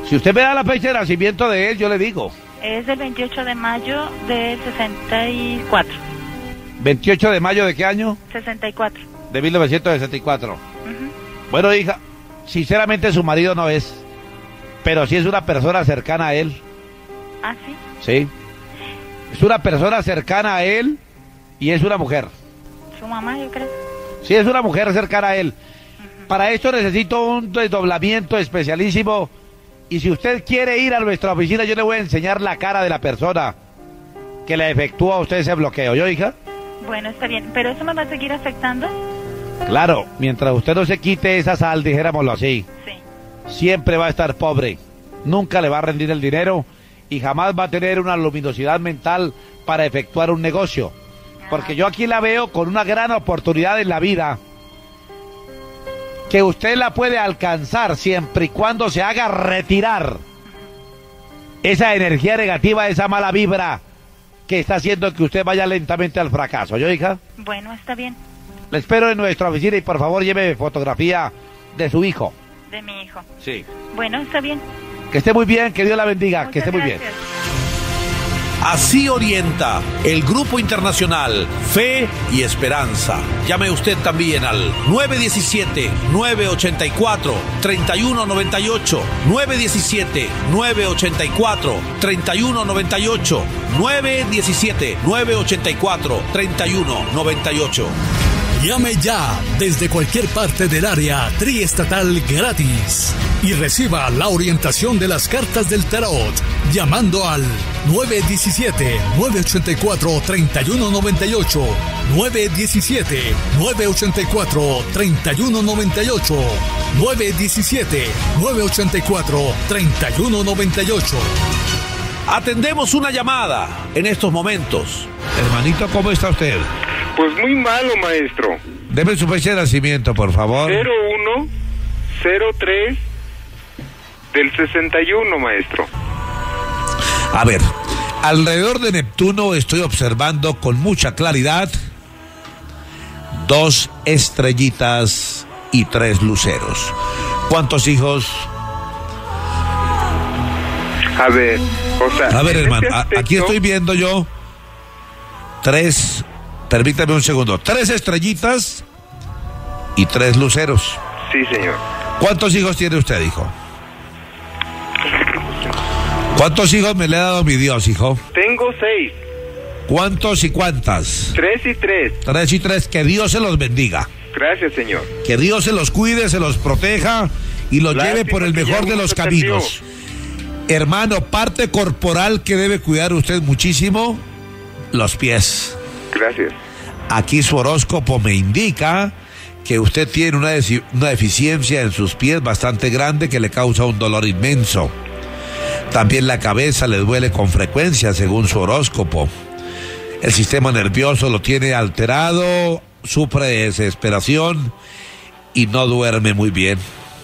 Si usted me da la fecha de nacimiento de él, yo le digo. Es el 28 de mayo del 64. ¿28 de mayo de qué año? 64. De 1964. Bueno, hija, sinceramente su marido no es, pero sí es una persona cercana a él. ¿Ah, sí? Sí. Es una persona cercana a él y es una mujer. Su mamá, yo creo. Sí, es una mujer cercana a él. Para esto necesito un desdoblamiento especialísimo. Y si usted quiere ir a nuestra oficina, yo le voy a enseñar la cara de la persona que le efectúa a usted ese bloqueo. ¿Yo, hija? Bueno, está bien. ¿Pero eso me va a seguir afectando? Claro, mientras usted no se quite esa sal, dijéramoslo así, Sí. siempre va a estar pobre. Nunca le va a rendir el dinero y jamás va a tener una luminosidad mental para efectuar un negocio. Porque yo aquí la veo con una gran oportunidad en la vida, que usted la puede alcanzar siempre y cuando se haga retirar esa energía negativa, esa mala vibra que está haciendo que usted vaya lentamente al fracaso. ¿Yo, hija? Bueno, está bien. Le espero en nuestra oficina y por favor lleve fotografía de su hijo. De mi hijo. Sí. Bueno, está bien. Que esté muy bien, que Dios la bendiga, Muchas que esté muy gracias. bien. Así orienta el Grupo Internacional Fe y Esperanza. Llame usted también al 917-984-3198, 917-984-3198, 917-984-3198. Llame ya desde cualquier parte del área triestatal gratis y reciba la orientación de las cartas del tarot llamando al 917-984-3198, 917-984-3198, 917-984-3198. Atendemos una llamada en estos momentos. Hermanito, ¿cómo está usted? Pues muy malo, maestro. Deme su fecha de nacimiento, por favor. 0103 del 61, maestro. A ver, alrededor de Neptuno estoy observando con mucha claridad 2 estrellitas y 3 luceros. ¿Cuántos hijos? A ver, o sea... A ver, en hermano, este aspecto, aquí estoy viendo yo 3, permítame un segundo, 3 estrellitas y 3 luceros. Sí, señor. ¿Cuántos hijos tiene usted, hijo? ¿Cuántos hijos me le ha dado mi Dios, hijo? Tengo 6. ¿Cuántos y cuántas? 3 y 3. 3 y 3, que Dios se los bendiga. Gracias, señor. Que Dios se los cuide, se los proteja y los lleve por el que mejor ya de uno los se perdió. caminos. Hermano, parte corporal que debe cuidar usted muchísimo, los pies. Gracias. Aquí su horóscopo me indica que usted tiene una deficiencia en sus pies bastante grande que le causa un dolor inmenso. También la cabeza le duele con frecuencia según su horóscopo. El sistema nervioso lo tiene alterado, sufre de desesperación y no duerme muy bien.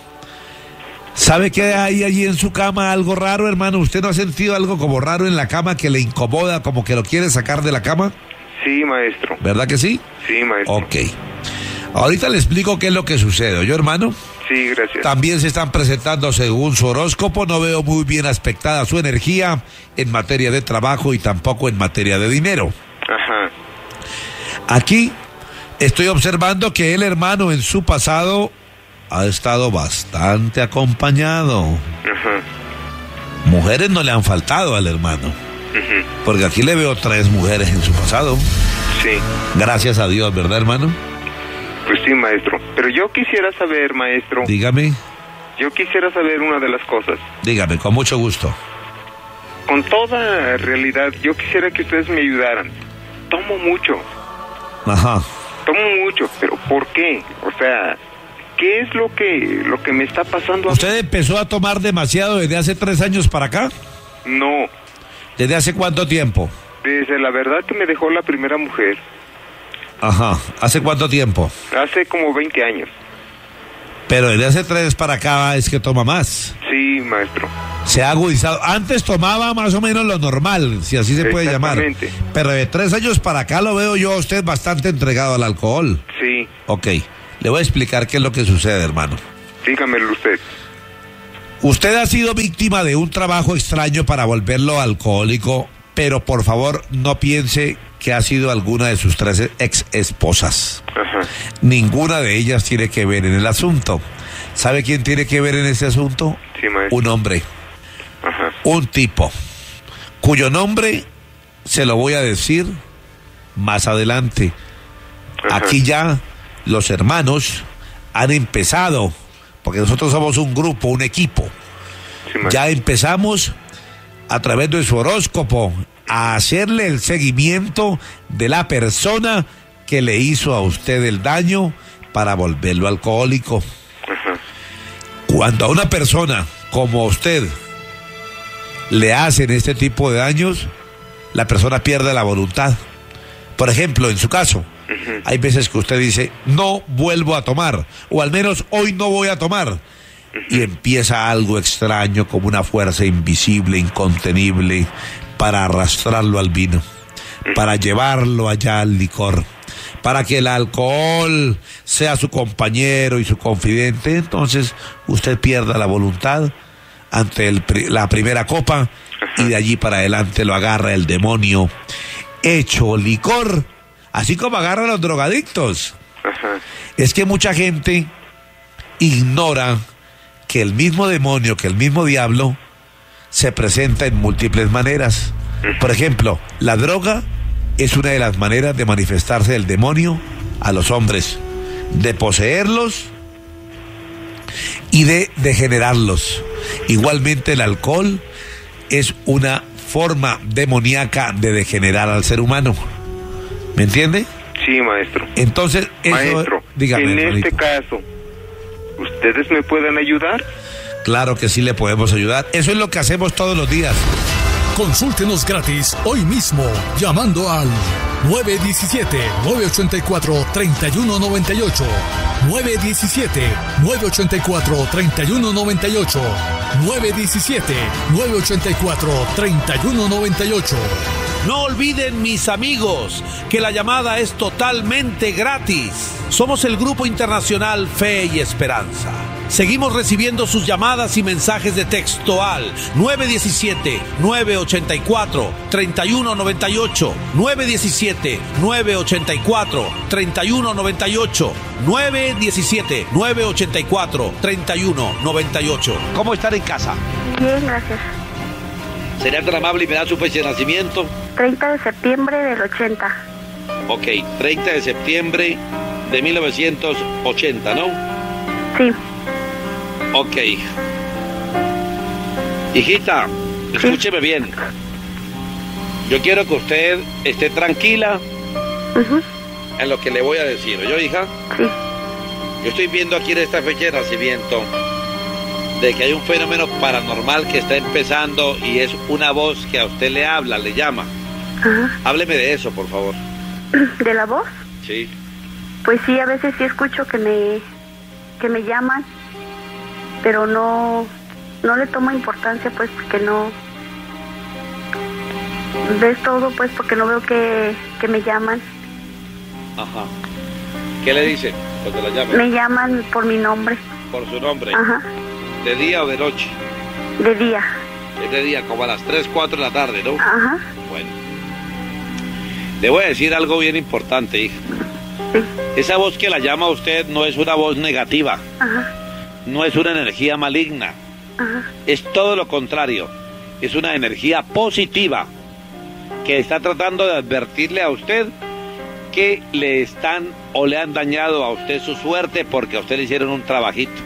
¿Sabe que hay allí en su cama algo raro, hermano? ¿Usted no ha sentido algo como raro en la cama que le incomoda, como que lo quiere sacar de la cama? Sí, maestro. ¿Verdad que sí? Sí, maestro. Ok. Ahorita le explico qué es lo que sucede, ¿oyó, hermano? Sí, gracias. También se están presentando según su horóscopo, no veo muy bien aspectada su energía en materia de trabajo y tampoco en materia de dinero. Ajá. Aquí estoy observando que el hermano en su pasado ha estado bastante acompañado. Ajá. Mujeres no le han faltado al hermano, Ujú. porque aquí le veo 3 mujeres en su pasado. Sí. Gracias a Dios, ¿verdad, hermano? Pues sí, maestro. Pero yo quisiera saber, maestro, Dígame, yo quisiera saber una de las cosas. dígame, con mucho gusto. Con toda realidad, yo quisiera que ustedes me ayudaran. Tomo mucho, Ajá. pero ¿por qué? O sea, ¿qué es lo que me está pasando? ¿Usted empezó a tomar demasiado desde hace 3 años para acá? No, ¿Desde hace cuánto tiempo? desde la verdad que me dejó la primera mujer, Ajá. ¿Hace cuánto tiempo? hace como 20 años. Pero desde hace 3 para acá es que toma más. Sí, maestro. Se ha agudizado. Antes tomaba más o menos lo normal, si así se puede llamar. Exactamente. Pero de 3 años para acá lo veo yo a usted bastante entregado al alcohol. Sí, Ok. Le voy a explicar qué es lo que sucede, hermano. dígamelo usted. Usted ha sido víctima de un trabajo extraño para volverlo alcohólico, pero por favor no piense que ha sido alguna de sus 3 ex esposas. Ajá. Ninguna de ellas tiene que ver en el asunto. ¿Sabe quién tiene que ver en este asunto? Sí, maestro. Un hombre, Ajá. un tipo, cuyo nombre se lo voy a decir más adelante. Ajá. Aquí ya los hermanos han empezado, porque nosotros somos un grupo, un equipo. Sí, maestro. Ya empezamos a través de su horóscopo a hacerle el seguimiento de la persona que le hizo a usted el daño para volverlo alcohólico. Ajá. Cuando a una persona como usted le hacen este tipo de daños, la persona pierde la voluntad. Por ejemplo, en su caso, hay veces que usted dice, no vuelvo a tomar, o al menos hoy no voy a tomar, y empieza algo extraño como una fuerza invisible, incontenible, para arrastrarlo al vino, para llevarlo allá al licor, para que el alcohol sea su compañero y su confidente. Entonces usted pierda la voluntad ante la primera copa, y de allí para adelante lo agarra el demonio hecho licor, así como agarra a los drogadictos. Ajá. Es que mucha gente ignora que el mismo demonio, que el mismo diablo se presenta en múltiples maneras. Por ejemplo, la droga es una de las maneras de manifestarse del demonio a los hombres, de poseerlos y de degenerarlos. Igualmente el alcohol es una forma demoníaca de degenerar al ser humano. ¿Me entiende? Sí, maestro. Entonces, eso, Maestro, dígame, en hermanito. este caso, ¿ustedes me pueden ayudar? Claro que sí le podemos ayudar. Eso es lo que hacemos todos los días. Consúltenos gratis hoy mismo llamando al 917-984-3198. 917-984-3198. 917-984-3198. No olviden, mis amigos, que la llamada es totalmente gratis. Somos el Grupo Internacional Fe y Esperanza. Seguimos recibiendo sus llamadas y mensajes de texto al 917-984-3198, 917-984-3198, 917-984-3198. ¿Cómo estar en casa? Bien, gracias. ¿Sería tan amable y me da su fecha de nacimiento? 30 de septiembre del 80. Ok, 30 de septiembre de 1980, ¿no? Sí. Ok. Hijita, escúcheme bien. Yo quiero que usted esté tranquila Ujú. en lo que le voy a decir. ¿Yo, hija? Sí. Yo estoy viendo aquí en esta fecha de nacimiento de que hay un fenómeno paranormal que está empezando y es una voz que a usted le habla, le llama. Ajá. Hábleme de eso, por favor. ¿De la voz? Sí. Pues sí, a veces sí escucho que me llaman, pero no le tomo importancia, pues, porque no ves todo, pues, porque no veo que me llaman. Ajá. ¿Qué le dicen cuando la llaman? Me llaman por mi nombre. Por su nombre. Ajá. ¿De día o de noche? De día. Es de día, como a las 3, 4 de la tarde, ¿no? Ajá. Bueno. Le voy a decir algo bien importante, hija. Sí. Esa voz que la llama a usted no es una voz negativa, Ajá. no es una energía maligna, Ajá. es todo lo contrario, es una energía positiva que está tratando de advertirle a usted que le están o le han dañado a usted su suerte porque a usted le hicieron un trabajito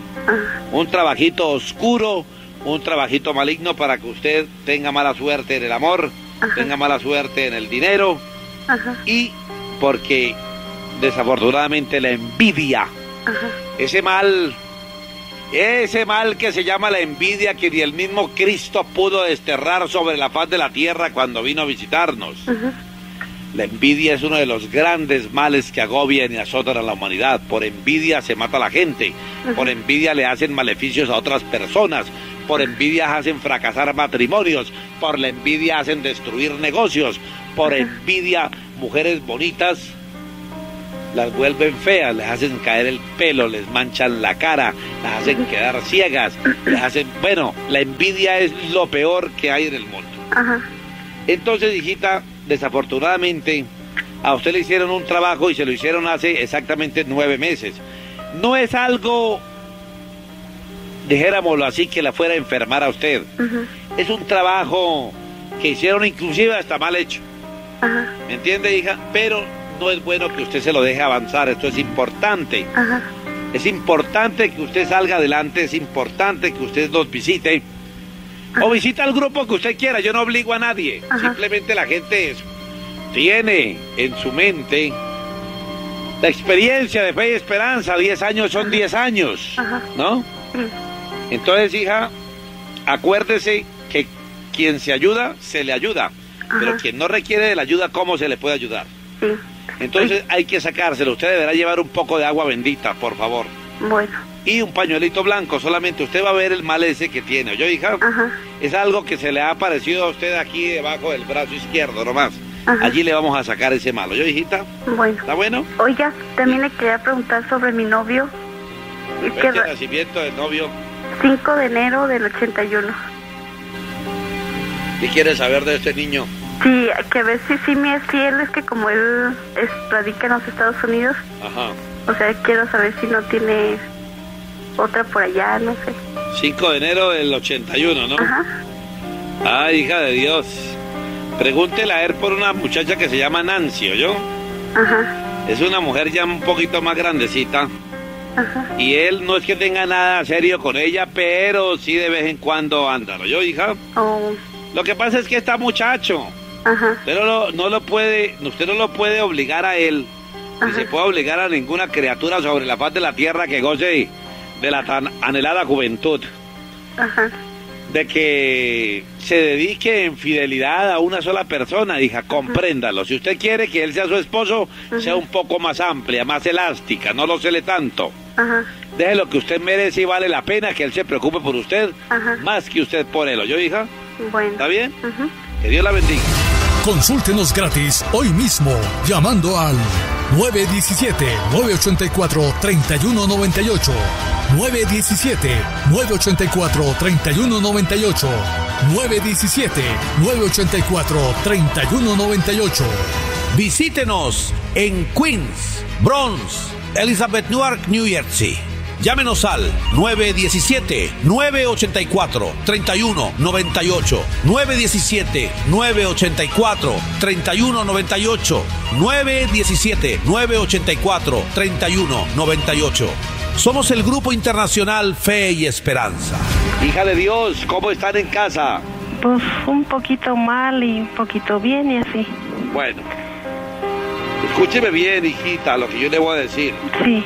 oscuro, un trabajito maligno para que usted tenga mala suerte en el amor, Ajá. tenga mala suerte en el dinero Ajá. y porque desafortunadamente la envidia, Ajá. ese mal que se llama la envidia, que ni el mismo Cristo pudo desterrar sobre la faz de la tierra cuando vino a visitarnos. Ajá. La envidia es uno de los grandes males que agobian y azotan a la humanidad. Por envidia se mata a la gente, por envidia le hacen maleficios a otras personas, por envidia hacen fracasar matrimonios, por la envidia hacen destruir negocios, por envidia mujeres bonitas las vuelven feas, les hacen caer el pelo, les manchan la cara, las hacen quedar ciegas, les hacen... Bueno, la envidia es lo peor que hay en el mundo. Ajá. Entonces, hijita, desafortunadamente, a usted le hicieron un trabajo y se lo hicieron hace exactamente 9 meses. No es algo, dijéramoslo así, que la fuera a enfermar a usted. Uh-huh. Es un trabajo que hicieron inclusive hasta mal hecho. Ajá. ¿Me entiende, hija? Pero no es bueno que usted se lo deje avanzar, esto es importante. Ajá. Es importante que usted salga adelante, es importante que usted nos visite. Ajá. O visita al grupo que usted quiera, yo no obligo a nadie. Ajá. Simplemente la gente tiene en su mente la experiencia de fe y esperanza. 10 años son 10 años, Ajá. ¿no? Sí. Entonces, hija, acuérdese que quien se ayuda, se le ayuda. Pero Ajá. quien no requiere de la ayuda, ¿cómo se le puede ayudar? Sí. Entonces hay que sacárselo. Usted deberá llevar un poco de agua bendita, por favor. Bueno. Y un pañuelito blanco, solamente usted va a ver el mal ese que tiene. ¿Oyó, hija? Ajá. Es algo que se le ha aparecido a usted aquí debajo del brazo izquierdo, nomás. Ajá. Allí le vamos a sacar ese mal. ¿Oyó, hijita? Bueno. ¿Está bueno? Oiga, también le quería preguntar sobre mi novio. Es que Fecha de nacimiento del novio. 5 de enero del 81. ¿Qué quiere saber de este niño? Sí, que a ver si sí me es fiel, es que como él radica en los Estados Unidos, Ajá. o sea, quiero saber si no tiene otra por allá, no sé. 5 de enero del 81, ¿no? Ajá. Ay, hija de Dios. Pregúntele a él por una muchacha que se llama Nancy, ¿oyó? Ajá. Es una mujer ya un poquito más grandecita. Ajá. Y él no es que tenga nada serio con ella, pero sí de vez en cuando anda, ¿oyó, hija? Oh. Lo que pasa es que está muchacho. Ajá. Usted no lo puede obligar a él, ni Ajá. se puede obligar a ninguna criatura sobre la faz de la tierra que goce de la tan anhelada juventud, Ajá. de que se dedique en fidelidad a una sola persona, hija, compréndalo. Si usted quiere que él sea su esposo, sea un poco más amplia, más elástica, no lo cele tanto. Ajá. Deje lo que usted merece y vale la pena que él se preocupe por usted, Ajá. más que usted por él, ¿oyó, hija? Bueno. ¿Está bien? Ujú. Que Dios la bendiga. Consúltenos gratis hoy mismo llamando al 917-984-3198. 917-984-3198. 917-984-3198. Visítenos en Queens, Bronx, Elizabeth, Newark, New Jersey. Llámenos al 917-984-3198. 917-984-3198. 917-984-3198. Somos el Grupo Internacional Fe y Esperanza. Hija de Dios, ¿cómo están en casa? Pues un poquito mal y un poquito bien y así. Bueno, escúcheme bien, hijita, lo que yo le voy a decir. Sí.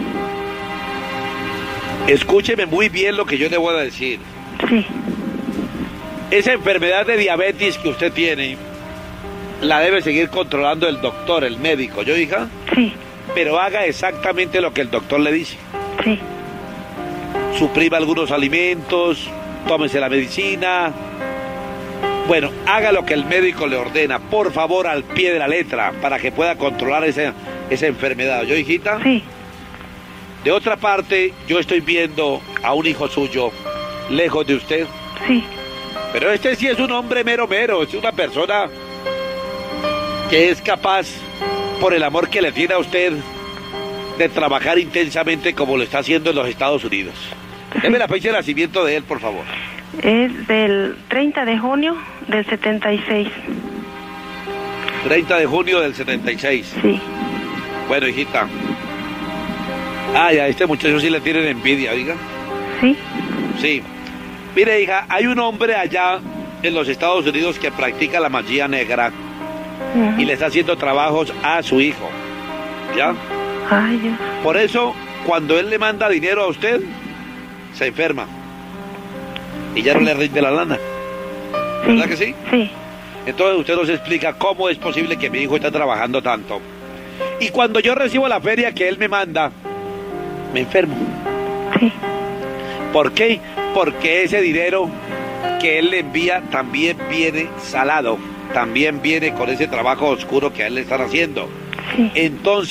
Escúcheme muy bien lo que yo le voy a decir. Sí. Esa enfermedad de diabetes que usted tiene, la debe seguir controlando el doctor, el médico, ¿yo, hija? Sí. Pero haga exactamente lo que el doctor le dice. Sí. Suprima algunos alimentos, tómese la medicina. Bueno, haga lo que el médico le ordena, por favor, al pie de la letra, para que pueda controlar esa enfermedad, ¿yo, hijita? Sí. De otra parte, yo estoy viendo a un hijo suyo lejos de usted. Sí. Pero este sí es un hombre mero, es una persona que es capaz, por el amor que le tiene a usted, de trabajar intensamente como lo está haciendo en los Estados Unidos. Deme la fecha de nacimiento de él, por favor. Es del 30 de junio del 76. 30 de junio del 76. Sí. Bueno, hijita. Ay, a este muchacho sí le tienen envidia, oiga. Sí. Sí. Mire, hija, hay un hombre allá en los Estados Unidos que practica la magia negra y le está haciendo trabajos a su hijo. ¿Ya? Ay, Dios. Por eso, cuando él le manda dinero a usted, se enferma. Y ya no le rinde la lana. Sí. ¿Verdad que sí? Sí. Entonces usted nos explica cómo es posible que mi hijo esté trabajando tanto. Y cuando yo recibo la feria que él me manda, me enfermo. Sí. ¿Por qué? Porque ese dinero que él le envía también viene salado, también viene con ese trabajo oscuro que a él le están haciendo. Sí. Entonces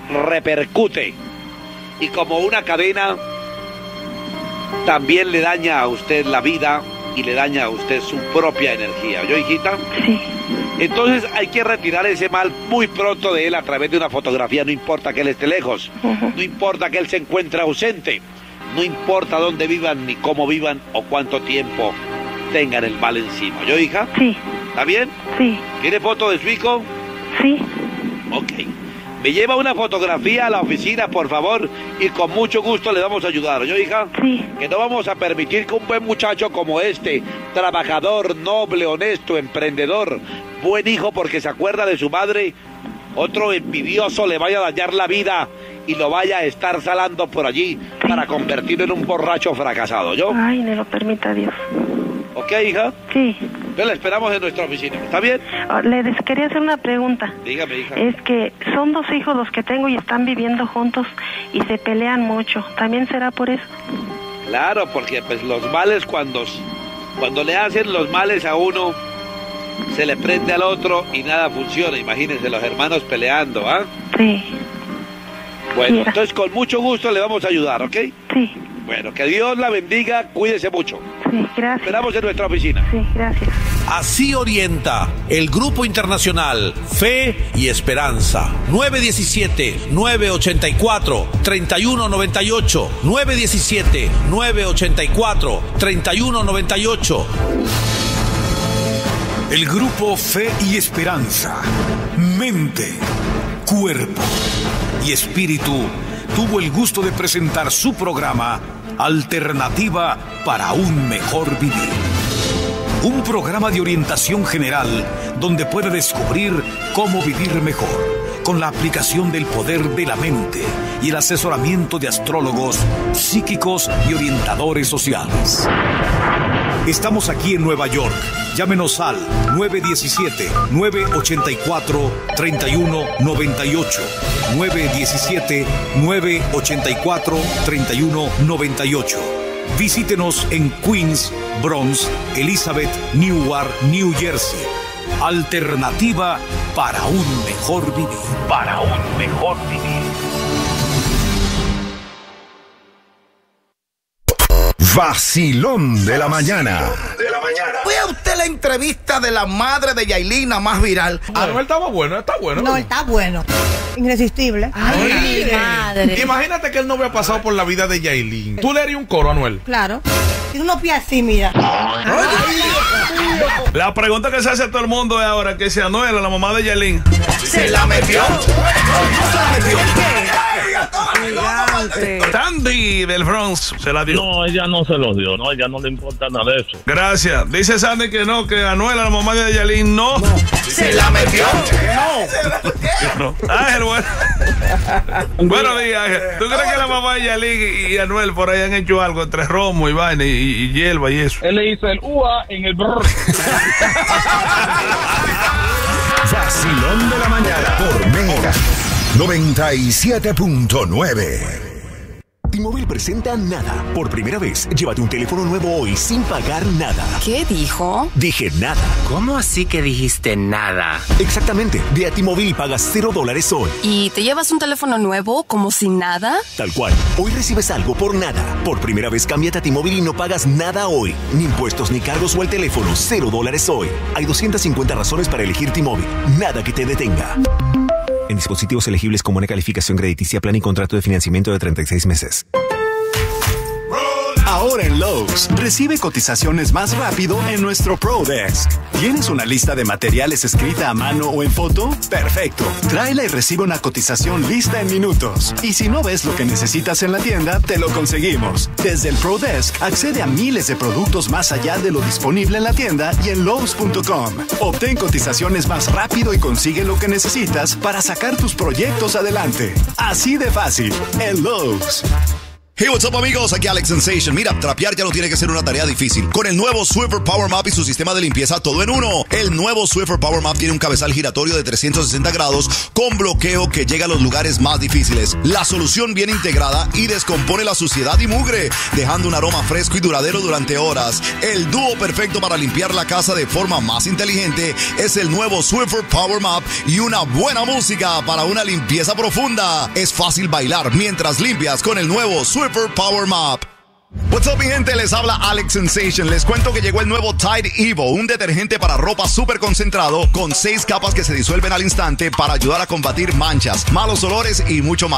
repercute. Y como una cadena, también le daña a usted la vida y le daña a usted su propia energía. ¿Oyó, hijita? Sí. Entonces hay que retirar ese mal muy pronto de él a través de una fotografía. No importa que él esté lejos, no importa que él se encuentre ausente, no importa dónde vivan, ni cómo vivan o cuánto tiempo tengan el mal encima. ¿Yo, hija? Sí. ¿Está bien? Sí. ¿Tiene foto de su hijo? Sí. Ok. Me lleva una fotografía a la oficina, por favor, y con mucho gusto le vamos a ayudar. ¿Yo, hija? Sí. Que no vamos a permitir que un buen muchacho como este, trabajador, noble, honesto, emprendedor, buen hijo porque se acuerda de su madre, otro envidioso le vaya a dañar la vida y lo vaya a estar salando por allí para convertirlo en un borracho fracasado. ¿Yo? Ay, me lo permita Dios. ¿Ok, hija? Sí. Entonces la esperamos en nuestra oficina. ¿Está bien? Quería hacer una pregunta. Dígame, hija. Es que son 2 hijos los que tengo y están viviendo juntos y se pelean mucho. ¿También será por eso? Claro, porque pues los males cuando le hacen los males a uno, se le prende al otro y nada funciona. Imagínense los hermanos peleando, ¿ah? Sí. Bueno, Mira. entonces con mucho gusto le vamos a ayudar, ¿ok? Sí. Bueno, que Dios la bendiga, cuídese mucho. Sí, gracias. Esperamos en nuestra oficina. Sí, gracias. Así orienta el Grupo Internacional Fe y Esperanza. 917-984-3198. 917-984-3198. El Grupo Fe y Esperanza, mente, cuerpo y espíritu tuvo el gusto de presentar su programa Alternativa para un mejor vivir. Un programa de orientación general donde puede descubrir cómo vivir mejor con la aplicación del poder de la mente y el asesoramiento de astrólogos, psíquicos y orientadores sociales. Estamos aquí en Nueva York. Llámenos al 917-984-3198. 917-984-3198. Visítenos en Queens, Bronx, Elizabeth, Newark, New Jersey. Alternativa para un mejor vivir. Para un mejor vivir. Vacilón de la mañana. ¿Fue a usted la entrevista de la madre de Yailina más viral? Anuel estaba bueno, está bueno. No, está bueno. Irresistible. Ay, mi madre. Imagínate que él no había pasado por la vida de Yailin. ¿Tú le harías un coro a Anuel? Claro. Tiene unos pies así, mira. La pregunta que se hace a todo el mundo es ahora que si Anuel, la mamá de Yailin, ¿se la metió? Sandy del Bronx se la dio. No, ella no se lo dio, no, ella no le importa nada de eso. Gracias. Dice Sandy que no, que Anuel, la mamá de Yailin, no. ¿Se la metió? No. Ángel, bueno. Buenos días, Ángel. ¿Tú crees que la mamá de Yailin y Anuel por ahí han hecho algo entre romo y vaina y hierba y eso? Él le hizo el UA en el brr. Vacilón de la mañana por Mega 97.9. T-Mobile presenta Nada. Por primera vez, llévate un teléfono nuevo hoy sin pagar nada. ¿Qué dijo? Dije nada. ¿Cómo así que dijiste nada? Exactamente. Ve a T-Mobile y pagas $0 hoy. ¿Y te llevas un teléfono nuevo como sin nada? Tal cual. Hoy recibes algo por nada. Por primera vez, cámbiate a T-Mobile y no pagas nada hoy. Ni impuestos ni cargos o el teléfono. $0 hoy. Hay 250 razones para elegir T-Mobile. Nada que te detenga. En dispositivos elegibles con buena calificación crediticia, plan y contrato de financiamiento de 36 meses. Ahora en Lowe's, recibe cotizaciones más rápido en nuestro Pro Desk. ¿Tienes una lista de materiales escrita a mano o en foto? Perfecto. Tráela y recibe una cotización lista en minutos. Y si no ves lo que necesitas en la tienda, te lo conseguimos. Desde el Pro Desk, accede a miles de productos más allá de lo disponible en la tienda y en Lowe's.com. Obtén cotizaciones más rápido y consigue lo que necesitas para sacar tus proyectos adelante. Así de fácil, en Lowe's. Hey, what's up, amigos? Aquí Alex Sensation. Mira, trapear ya no tiene que ser una tarea difícil. Con el nuevo Swiffer Power Mop y su sistema de limpieza todo en uno. El nuevo Swiffer Power Mop tiene un cabezal giratorio de 360 grados con bloqueo que llega a los lugares más difíciles. La solución viene integrada y descompone la suciedad y mugre, dejando un aroma fresco y duradero durante horas. El dúo perfecto para limpiar la casa de forma más inteligente es el nuevo Swiffer Power Mop y una buena música para una limpieza profunda. Es fácil bailar mientras limpias con el nuevo Swiffer Power Mop. What's up, mi gente? Les habla Alex Sensation. Les cuento que llegó el nuevo Tide Evo, un detergente para ropa súper concentrado con 6 capas que se disuelven al instante para ayudar a combatir manchas, malos olores y mucho más.